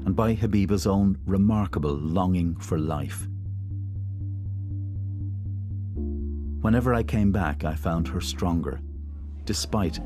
and by Habiba's own remarkable longing for life. Whenever I came back, I found her stronger, despite